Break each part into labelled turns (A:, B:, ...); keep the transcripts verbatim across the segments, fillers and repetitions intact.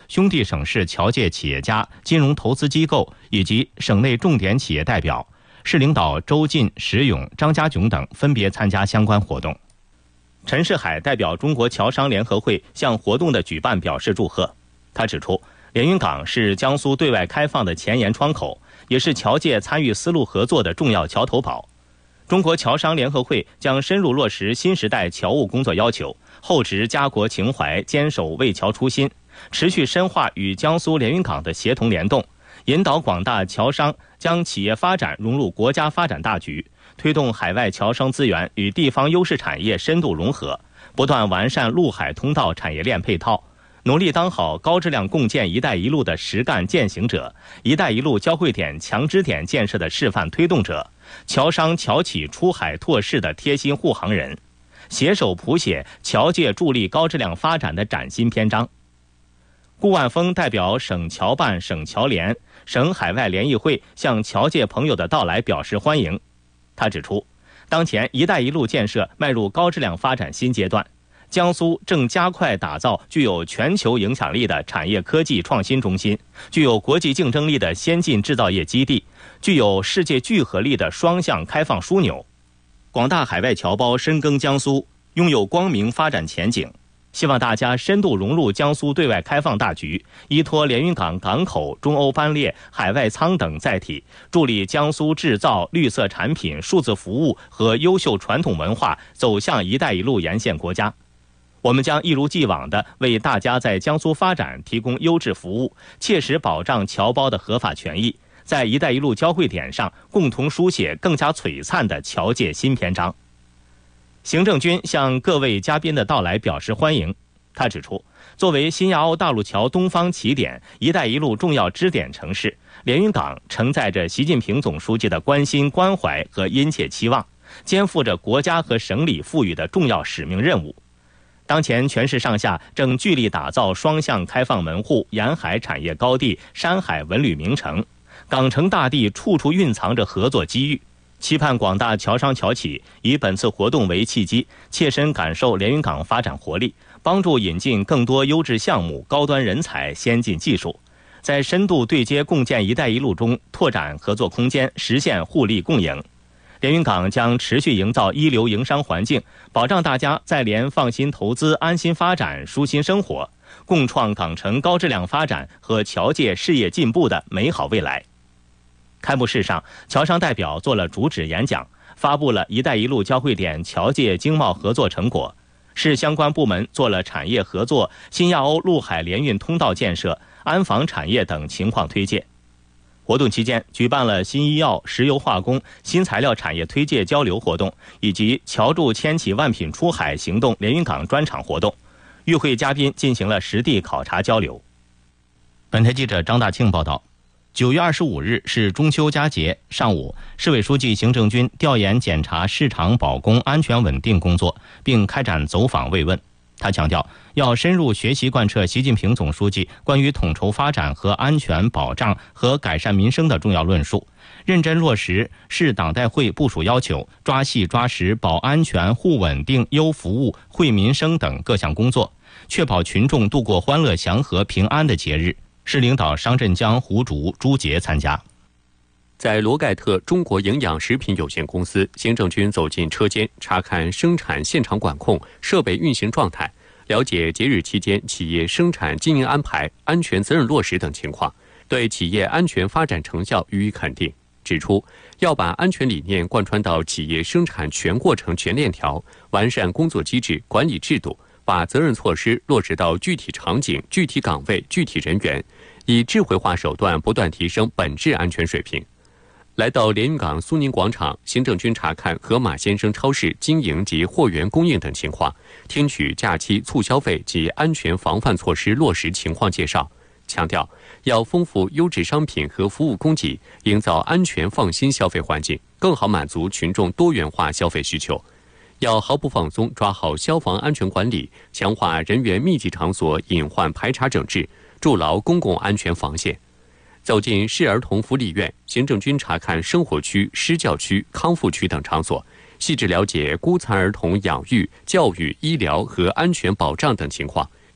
A: 兄弟省市侨界企业家、金融投资机构以及省内重点企业代表。市领导周进、石勇、张家炯等分别参加相关活动。陈世海代表中国侨商联合会向活动的举办表示祝贺。他指出，连云港是江苏对外开放的前沿窗口，也是侨界参与丝路合作的重要桥头堡。中国侨商联合会将深入落实新时代侨务工作要求，厚植家国情怀，坚守为侨初心，持续深化与江苏连云港的协同联动，引导广大侨商将企业发展融入国家发展大局，推动海外侨商资源与地方优势产业深度融合，不断完善陆海通道产业链配套，努力当好高质量共建“一带一路”的实干践行者，“一带一路”交汇点强支点建设的示范推动者，侨商侨企出海拓市的贴心护航人，携手谱写侨界助力高质量发展的崭新篇章。顾万峰代表省侨办、省侨联、省海外联谊会向侨界朋友的到来表示欢迎。他指出，当前“一带一路”建设迈入高质量发展新阶段，江苏正加快打造具有全球影响力的产业科技创新中心，具有国际竞争力的先进制造业基地，具有世界聚合力的双向开放枢纽。广大海外侨胞深耕江苏，拥有光明发展前景。希望大家深度融入江苏对外开放大局，依托连云港港口、中欧班列、海外仓等载体，助力江苏制造、绿色产品、数字服务和优秀传统文化走向“一带一路”沿线国家。我们将一如既往地为大家在江苏发展提供优质服务，切实保障侨胞的合法权益，在“一带一路”交汇点上共同书写更加璀璨的侨界新篇章。行政军向各位嘉宾的到来表示欢迎。他指出，作为新亚欧大陆桥东方起点、“一带一路”重要支点城市，连云港承载着习近平总书记的关心、关怀和殷切期望，肩负着国家和省里赋予的重要使命任务。当前全市上下正聚力打造双向开放门户、沿海产业高地、山海文旅名城，港城大地处处蕴藏着合作机遇。期盼广大侨商侨企以本次活动为契机，切身感受连云港发展活力，帮助引进更多优质项目、高端人才、先进技术，在深度对接共建“一带一路”中拓展合作空间，实现互利共赢。连云港将持续营造一流营商环境，保障大家在连放心投资、安心发展、舒心生活，共创港城高质量发展和侨界事业进步的美好未来。开幕式上，侨商代表做了主旨演讲，发布了“一带一路”交汇点侨界经贸合作成果，市相关部门做了产业合作、新亚欧陆海联运通道建设、安防产业等情况推介。活动期间，举办了新医药、石油化工、新材料产业推介交流活动，以及侨助千起万品出海行动连云港专场活动，与会嘉宾进行了实地考察交流。本台记者张大庆报道。九月二十五日是中秋佳节，上午，市委书记行政军调研检查市场保供安全稳定工作，并开展走访慰问。他强调，要深入学习贯彻习近平总书记关于统筹发展和安全保障和改善民生的重要论述，认真落实市党代会部署要求，抓细抓实保安全、护稳定、优服务、惠民生等各项工作，确保群众度过欢乐祥和平安的节日。市领导商振江、胡竹、朱杰参加。
B: 在罗盖特中国营养食品有限公司，行政军走进车间，查看生产现场管控、设备运行状态，了解节日期间企业生产经营安排、安全责任落实等情况，对企业安全发展成效予以肯定。指出，要把安全理念贯穿到企业生产全过程全链条，完善工作机制、管理制度，把责任措施落实到具体场景、具体岗位、具体人员，以智慧化手段不断提升本质安全水平。来到连云港苏宁广场，行政军查看河马先生超市经营及货源供应等情况，听取假期促消费及安全防范措施落实情况介绍，强调要丰富优质商品和服务供给，营造安全放心消费环境，更好满足群众多元化消费需求。要毫不放松抓好消防安全管理，强化人员密集场所隐患排查整治，筑牢公共安全防线。走进市儿童福利院，行政军查看生活区、施教区、康复区等场所，细致了解孤残儿童养育、教育、医疗和安全保障等情况，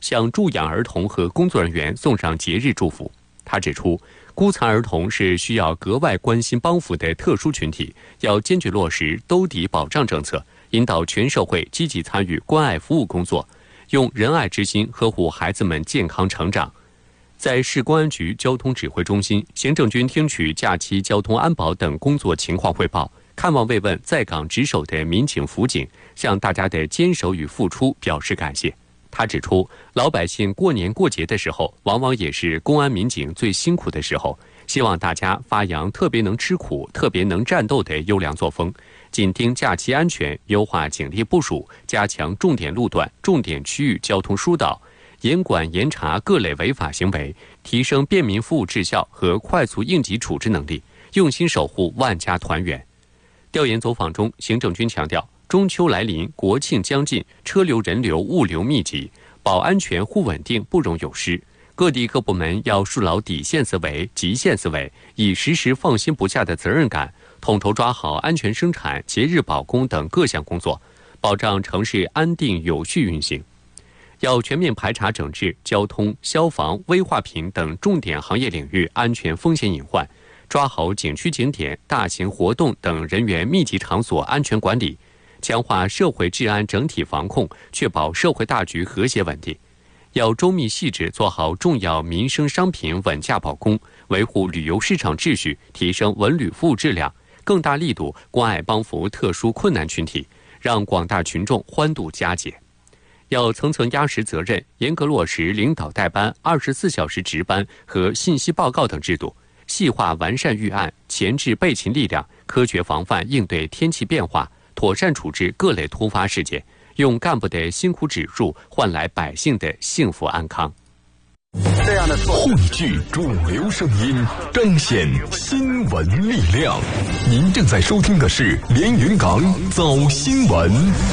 B: 向助养儿童和工作人员送上节日祝福。他指出，孤残儿童是需要格外关心帮扶的特殊群体，要坚决落实兜底保障政策，引导全社会积极参与关爱服务工作，用仁爱之心呵护孩子们健康成长。在市公安局交通指挥中心，行政军听取假期交通安保等工作情况汇报，看望慰问在岗值守的民警辅警，向大家的坚守与付出表示感谢。他指出，老百姓过年过节的时候，往往也是公安民警最辛苦的时候，希望大家发扬特别能吃苦、特别能战斗的优良作风，紧盯假期安全，优化警力部署，加强重点路段、重点区域交通疏导，严管严查各类违法行为，提升便民服务质效和快速应急处置能力，用心守护万家团圆。调研走访中，行政军强调，中秋来临，国庆将近，车流人流物流密集，保安全护稳定不容有失。各地各部门要树牢底线思维、极限思维，以时时放心不下的责任感，统筹抓好安全生产、节日保供等各项工作，保障城市安定有序运行。要全面排查整治交通、消防、危化品等重点行业领域安全风险隐患，抓好景区景点、大型活动等人员密集场所安全管理，强化社会治安整体防控，确保社会大局和谐稳定。要周密细致做好重要民生商品稳价保供，维护旅游市场秩序，提升文旅服务质量，更大力度关爱帮扶特殊困难群体，让广大群众欢度佳节。要层层压实责任，严格落实领导带班、二十四小时值班和信息报告等制度，细化完善预案，前置备勤力量，科学防范应对天气变化，妥善处置各类突发事件，用干部的辛苦指数换来百姓的幸福安康。
C: 这样的汇聚主流声音，彰显新闻力量。您正在收听的是连云港早新闻。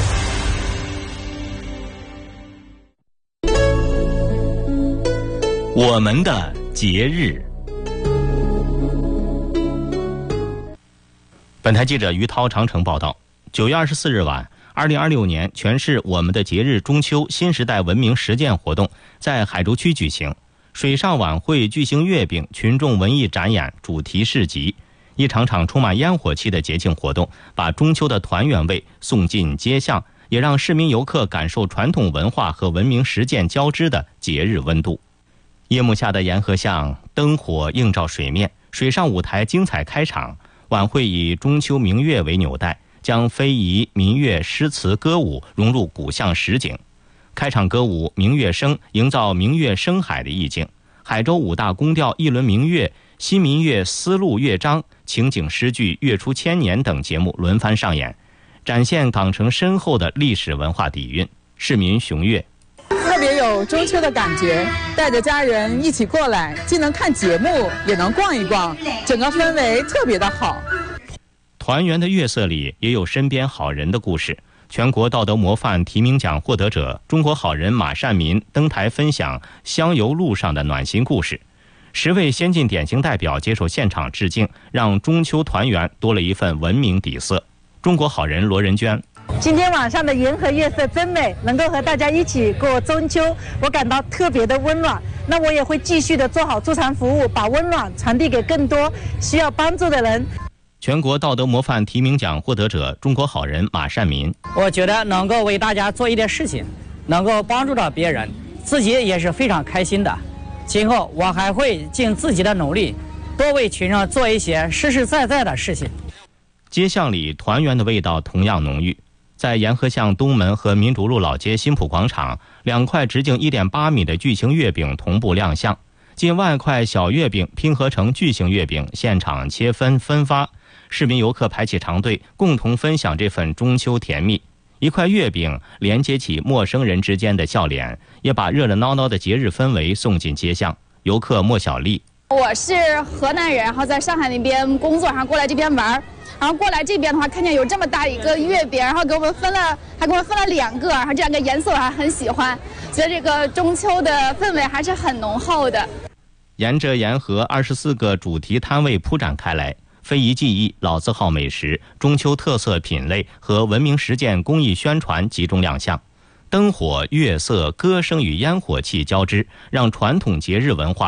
A: 我们的节日。本台记者于涛长城报道，九月二十四日晚，二零二六年全市我们的节日中秋新时代文明实践活动在海珠区举行。水上晚会、巨型月饼、群众文艺展演、主题市集，一场场充满烟火气的节庆活动，把中秋的团圆味送进街巷，也让市民游客感受传统文化和文明实践交织的节日温度。夜幕下的沿河巷，灯火映照水面，水上舞台精彩开场。晚会以中秋明月为纽带，将非遗、民乐、诗词、歌舞融入古巷实景。开场歌舞《明月声》营造明月声海的意境，海州五大宫调一轮明月、新民乐丝路乐章、情景诗句《月出千年》等节目轮番上演，展现港城深厚的历史文化底蕴。市民熊月
D: 特别有中秋的感觉，带着家人一起过来，既能看节目，也能逛一逛，整个氛围特别的好。
A: 团圆的月色里，也有身边好人的故事。全国道德模范提名奖获得者中国好人马善民登台分享香油路上的暖心故事。十位先进典型代表接受现场致敬，让中秋团圆多了一份文明底色。中国好人罗仁娟，
E: 今天晚上的银河月色真美，能够和大家一起过中秋，我感到特别的温暖。那我也会继续的做好助残服务，把温暖传递给更多需要帮助的人。
A: 全国道德模范提名奖获得者中国好人马善民，
F: 我觉得能够为大家做一点事情，能够帮助到别人，自己也是非常开心的。今后我还会尽自己的努力，多为群众做一些实实在在的事情。
A: 街巷里团圆的味道同样浓郁。在沿河巷东门和民主路老街新浦广场，两块直径 一点八米的巨型月饼同步亮相，近万块小月饼拼合成巨型月饼，现场切分分发。市民游客排起长队，共同分享这份中秋甜蜜。一块月饼连接起陌生人之间的笑脸，也把热热闹闹的节日氛围送进街巷。游客莫小丽，
G: 我是河南人，然后在上海那边工作，然后过来这边玩，然后过来这边的话，看见有这么大一个月饼，然后给我们分了，还给我们分了两个，然后这两个颜色我还很喜欢，觉得这个中秋的氛围还是很浓厚的。
A: 沿着沿河二十四个主题摊位铺展开来，非遗技艺、老字号美食、中秋特色品类和文明实践公益宣传集中亮相。 灯火、月色、歌声与烟火气交织，让传统节日文化